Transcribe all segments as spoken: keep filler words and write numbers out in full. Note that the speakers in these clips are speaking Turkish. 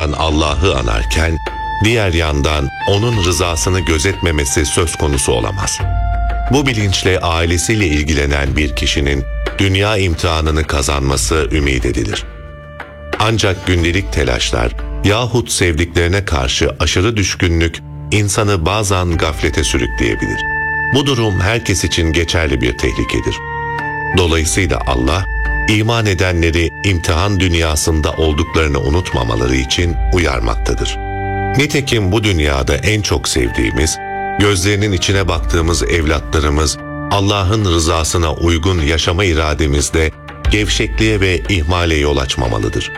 yandan Allah'ı anarken, diğer yandan O'nun rızasını gözetmemesi söz konusu olamaz. Bu bilinçle ailesiyle ilgilenen bir kişinin dünya imtihanını kazanması ümit edilir. Ancak gündelik telaşlar yahut sevdiklerine karşı aşırı düşkünlük insanı bazen gaflete sürükleyebilir. Bu durum herkes için geçerli bir tehlikedir. Dolayısıyla Allah, iman edenleri imtihan dünyasında olduklarını unutmamaları için uyarmaktadır. Nitekim bu dünyada en çok sevdiğimiz, gözlerinin içine baktığımız evlatlarımız, Allah'ın rızasına uygun yaşama irademizde gevşekliğe ve ihmale yol açmamalıdır.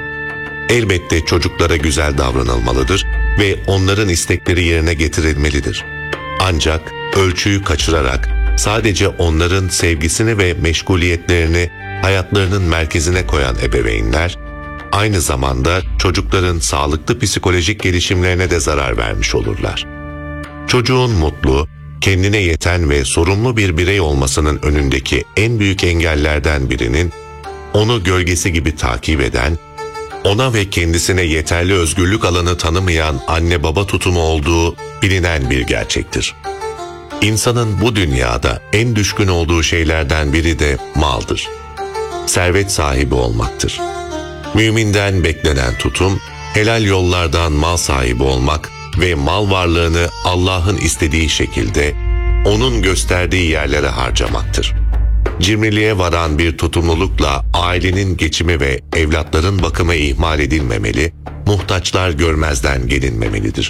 Elbette çocuklara güzel davranılmalıdır ve onların istekleri yerine getirilmelidir. Ancak ölçüyü kaçırarak sadece onların sevgisini ve meşguliyetlerini hayatlarının merkezine koyan ebeveynler, aynı zamanda çocukların sağlıklı psikolojik gelişimlerine de zarar vermiş olurlar. Çocuğun mutlu, kendine yeten ve sorumlu bir birey olmasının önündeki en büyük engellerden birinin, onu gölgesi gibi takip eden, ona ve kendisine yeterli özgürlük alanı tanımayan anne baba tutumu olduğu bilinen bir gerçektir. İnsanın bu dünyada en düşkün olduğu şeylerden biri de maldır. Servet sahibi olmaktır. Müminden beklenen tutum, helal yollardan mal sahibi olmak ve mal varlığını Allah'ın istediği şekilde, O'nun gösterdiği yerlere harcamaktır. Cimriliğe varan bir tutumlulukla ailenin geçimi ve evlatların bakımı ihmal edilmemeli, muhtaçlar görmezden gelinmemelidir.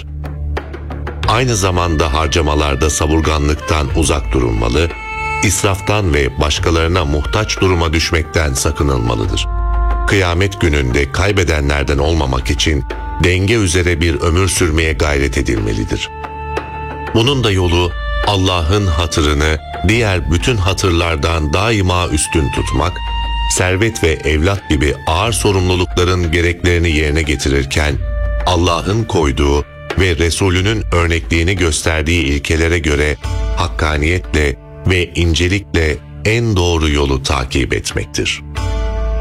Aynı zamanda harcamalarda savurganlıktan uzak durulmalı, israftan ve başkalarına muhtaç duruma düşmekten sakınılmalıdır. Kıyamet gününde kaybedenlerden olmamak için denge üzere bir ömür sürmeye gayret edilmelidir. Bunun da yolu Allah'ın hatırını diğer bütün hatırlardan daima üstün tutmak, servet ve evlat gibi ağır sorumlulukların gereklerini yerine getirirken, Allah'ın koyduğu ve Resulünün örnekliğini gösterdiği ilkelere göre hakkaniyetle ve incelikle en doğru yolu takip etmektir.